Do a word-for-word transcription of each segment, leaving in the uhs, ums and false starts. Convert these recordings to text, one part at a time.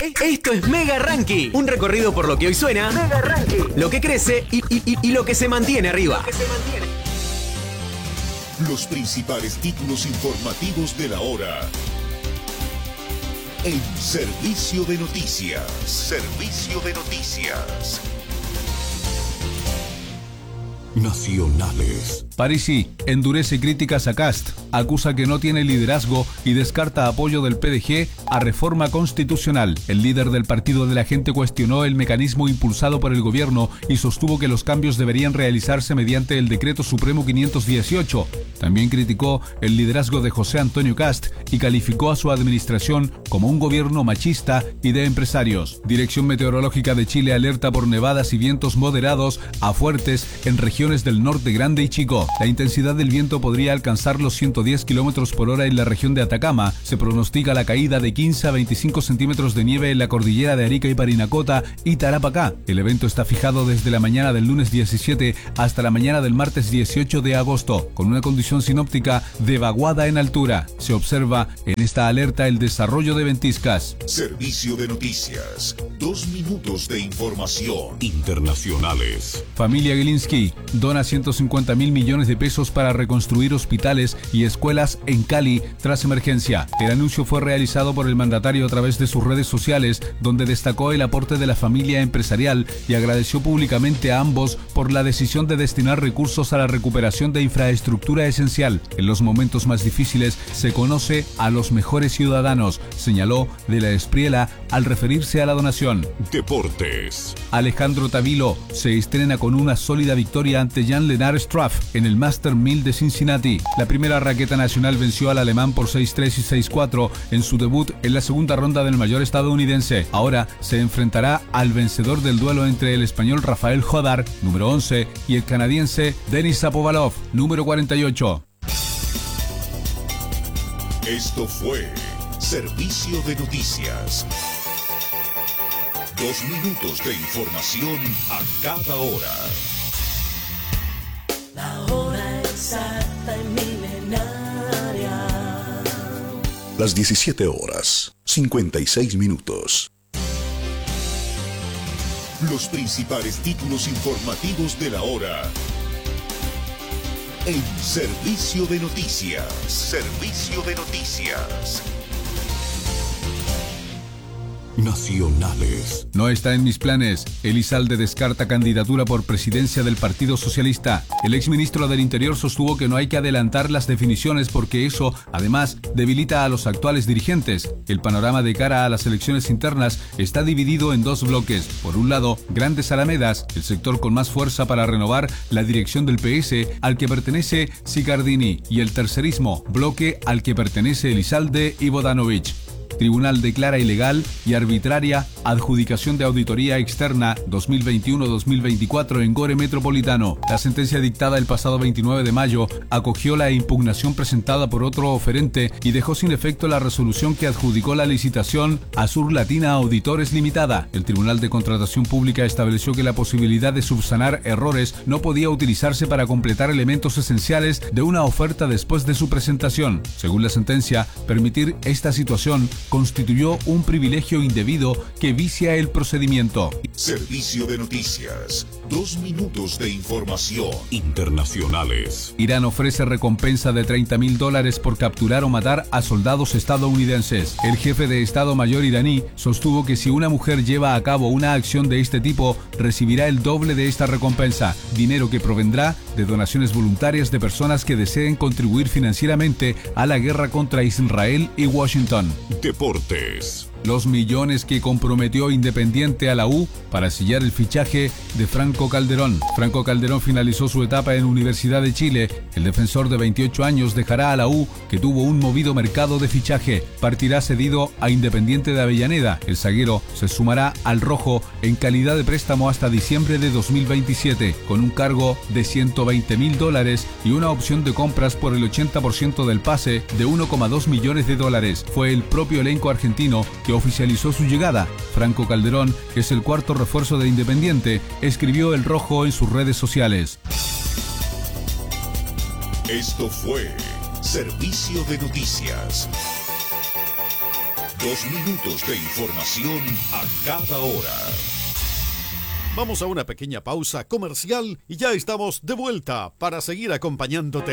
Esto es Mega Ranking, un recorrido por lo que hoy suena, Mega Ranking, lo que crece y, y, y, y lo que se mantiene arriba. Que se mantiene. Los principales títulos informativos de la hora. En Servicio de Noticias. Servicio de Noticias. Nacionales. Parisi endurece críticas a Kast, acusa que no tiene liderazgo y descarta apoyo del P D G a reforma constitucional. El líder del Partido de la Gente cuestionó el mecanismo impulsado por el gobierno y sostuvo que los cambios deberían realizarse mediante el Decreto Supremo quinientos dieciocho. También criticó el liderazgo de José Antonio Kast y calificó a su administración como un gobierno machista y de empresarios. Dirección Meteorológica de Chile alerta por nevadas y vientos moderados a fuertes en regiones del norte Grande y Chico. La intensidad del viento podría alcanzar los ciento diez kilómetros por hora en la región de Atacama. Se pronostica la caída de quince a veinticinco centímetros de nieve en la cordillera de Arica y Parinacota y Tarapacá. El evento está fijado desde la mañana del lunes diecisiete hasta la mañana del martes dieciocho de agosto, con una condición sinóptica de vaguada en altura. Se observa en esta alerta el desarrollo de ventiscas. Servicio de Noticias. Dos minutos de información. Internacionales. Familia Gilinski dona ciento cincuenta mil millones de pesos para reconstruir hospitales y escuelas en Cali tras emergencia. El anuncio fue realizado por el mandatario a través de sus redes sociales, donde destacó el aporte de la familia empresarial y agradeció públicamente a ambos por la decisión de destinar recursos a la recuperación de infraestructura esencial. En los momentos más difíciles se conoce a los mejores ciudadanos, señaló De la Espriela al referirse a la donación. Deportes. Alejandro Tavilo se estrena con una sólida victoria ante Jan-Lennard Struff en el Master mil de Cincinnati. La primera raqueta nacional venció al alemán por seis tres y seis cuatro en su debut en la segunda ronda del mayor estadounidense. Ahora se enfrentará al vencedor del duelo entre el español Rafael Jodar, número once, y el canadiense Denis Shapovalov, número cuarenta y ocho. Esto fue Servicio de Noticias. Dos minutos de información a cada hora. La hora exacta y milenaria. Las diecisiete horas, cincuenta y seis minutos. Los principales títulos informativos de la hora. En Servicio de Noticias. Servicio de Noticias. Nacionales. No está en mis planes. Elizalde descarta candidatura por presidencia del Partido Socialista. El exministro del Interior sostuvo que no hay que adelantar las definiciones porque eso, además, debilita a los actuales dirigentes. El panorama de cara a las elecciones internas está dividido en dos bloques. Por un lado, Grandes Alamedas, el sector con más fuerza para renovar la dirección del P S, al que pertenece Sicardini, y el tercerismo, bloque al que pertenece Elizalde y Bodanovich. Tribunal declara ilegal y arbitraria adjudicación de auditoría externa dos mil veintiuno dos mil veinticuatro en Gore Metropolitano. La sentencia dictada el pasado veintinueve de mayo acogió la impugnación presentada por otro oferente y dejó sin efecto la resolución que adjudicó la licitación a Sur Latina Auditores Limitada. El Tribunal de Contratación Pública estableció que la posibilidad de subsanar errores no podía utilizarse para completar elementos esenciales de una oferta después de su presentación. Según la sentencia, permitir esta situación constituyó un privilegio indebido que vicia el procedimiento. Servicio de Noticias. Dos minutos de información. Internacionales. Irán ofrece recompensa de treinta mil dólares por capturar o matar a soldados estadounidenses. El jefe de Estado Mayor iraní sostuvo que si una mujer lleva a cabo una acción de este tipo, recibirá el doble de esta recompensa, dinero que provendrá de donaciones voluntarias de personas que deseen contribuir financieramente a la guerra contra Israel y Washington. Deportes. Los millones que comprometió Independiente a la U para sellar el fichaje de Franco Calderón. Franco Calderón finalizó su etapa en Universidad de Chile. El defensor de veintiocho años dejará a la U, que tuvo un movido mercado de fichaje. Partirá cedido a Independiente de Avellaneda. El zaguero se sumará al rojo en calidad de préstamo hasta diciembre de dos mil veintisiete, con un cargo de ciento veinte mil dólares y una opción de compras por el ochenta por ciento del pase de uno coma dos millones de dólares. Fue el propio elenco argentino que oficializó su llegada. Franco Calderón, que es el cuarto refuerzo de Independiente, escribió el rojo en sus redes sociales. Esto fue Servicio de Noticias. Dos minutos de información a cada hora. Vamos a una pequeña pausa comercial y ya estamos de vuelta para seguir acompañándote.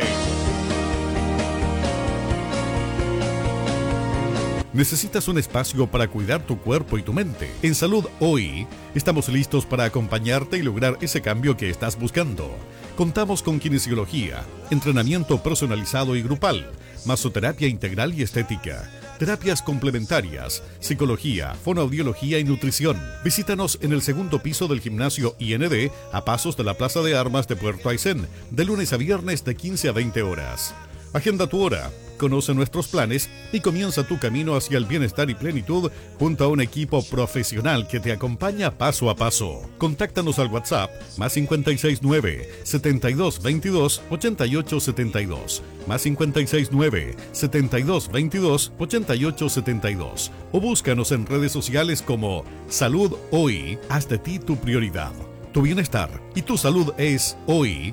¿Necesitas un espacio para cuidar tu cuerpo y tu mente? En Salud Hoy estamos listos para acompañarte y lograr ese cambio que estás buscando. Contamos con kinesiología, entrenamiento personalizado y grupal, masoterapia integral y estética, terapias complementarias, psicología, fonoaudiología y nutrición. Visítanos en el segundo piso del gimnasio I N D a pasos de la Plaza de Armas de Puerto Aysén, de lunes a viernes de quince a veinte horas. Agenda tu hora, conoce nuestros planes y comienza tu camino hacia el bienestar y plenitud junto a un equipo profesional que te acompaña paso a paso. Contáctanos al WhatsApp más cinco seis nueve, siete dos dos dos, ocho ocho siete dos, más cinco seis nueve, siete dos dos dos, ocho ocho siete dos o búscanos en redes sociales como Salud Hoy. Haz de ti tu prioridad. Tu bienestar y tu salud es hoy.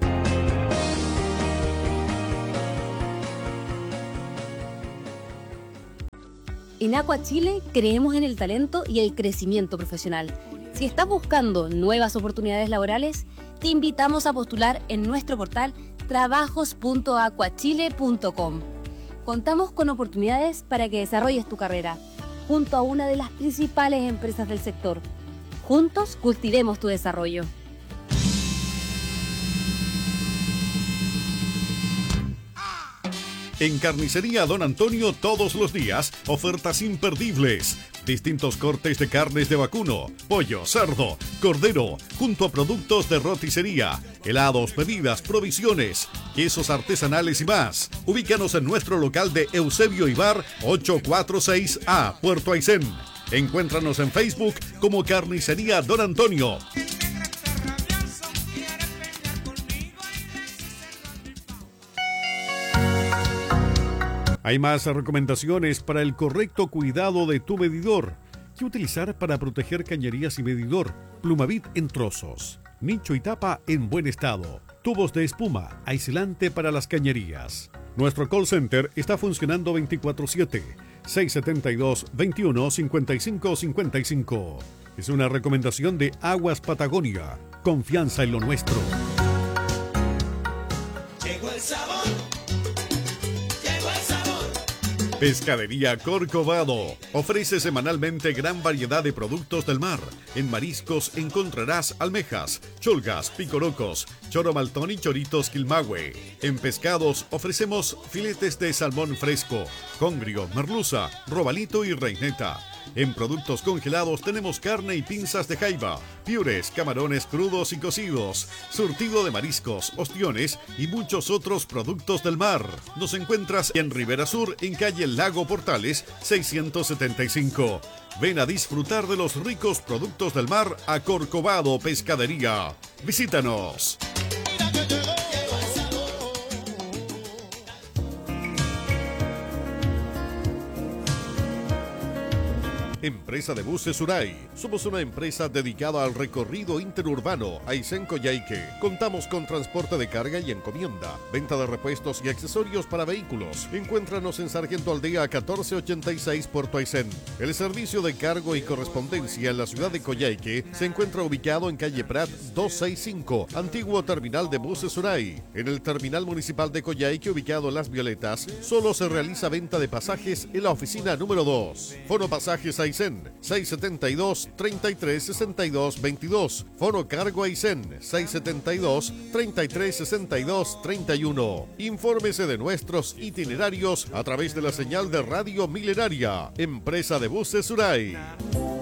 En Aqua Chile creemos en el talento y el crecimiento profesional. Si estás buscando nuevas oportunidades laborales, te invitamos a postular en nuestro portal trabajos punto aquachile punto com. Contamos con oportunidades para que desarrolles tu carrera junto a una de las principales empresas del sector. Juntos cultivemos tu desarrollo. En Carnicería Don Antonio todos los días, ofertas imperdibles. Distintos cortes de carnes de vacuno, pollo, cerdo, cordero, junto a productos de roticería, helados, bebidas, provisiones, quesos artesanales y más. Ubícanos en nuestro local de Eusebio Ibar ochocientos cuarenta y seis A, Puerto Aysén. Encuéntranos en Facebook como Carnicería Don Antonio. Hay más recomendaciones para el correcto cuidado de tu medidor. ¿Qué utilizar para proteger cañerías y medidor? Plumavit en trozos, nicho y tapa en buen estado, tubos de espuma, aislante para las cañerías. Nuestro call center está funcionando veinticuatro siete, seis siete dos, veintiuno cincuenta y cinco cincuenta y cinco. Es una recomendación de Aguas Patagonia. Confianza en lo nuestro. Llegó el sabor. Pescadería Corcovado ofrece semanalmente gran variedad de productos del mar. En mariscos encontrarás almejas, cholgas, picorocos, choro maltón y choritos quilmahue. En pescados ofrecemos filetes de salmón fresco, congrio, merluza, robalito y reineta. En productos congelados tenemos carne y pinzas de jaiba, piures, camarones crudos y cocidos, surtido de mariscos, ostiones y muchos otros productos del mar. Nos encuentras en Ribera Sur, en calle Lago Portales, seiscientos setenta y cinco. Ven a disfrutar de los ricos productos del mar a Corcovado Pescadería. Visítanos. Empresa de Buses Suray. Somos una empresa dedicada al recorrido interurbano Aysén-Coyhaique. Contamos con transporte de carga y encomienda, venta de repuestos y accesorios para vehículos. Encuéntranos en Sargento Aldea catorce ochenta y seis, Puerto Aysén. El servicio de cargo y correspondencia en la ciudad de Coyhaique se encuentra ubicado en calle Prat doscientos sesenta y cinco, antiguo terminal de Buses Suray. En el terminal municipal de Coyhaique, ubicado en Las Violetas, solo se realiza venta de pasajes en la oficina número dos. Fono Pasajes Aysén seis setenta y dos, treinta y tres, sesenta y dos, veintidós. Fono Cargo Aysén seis setenta y dos, treinta y tres, sesenta y dos, treinta y uno. Infórmese de nuestros itinerarios a través de la señal de Radio Milenaria. Empresa de Buses Suray.